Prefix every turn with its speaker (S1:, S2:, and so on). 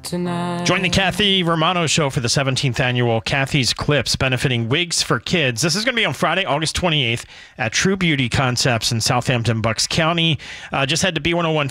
S1: tonight.
S2: Join the Kathy Romano Show for the 17th annual Kathy's Clips, benefiting Wigs for Kids. This is going to be on Friday, August 28th at True Beauty Concepts in Southampton, Bucks County. Just head to B101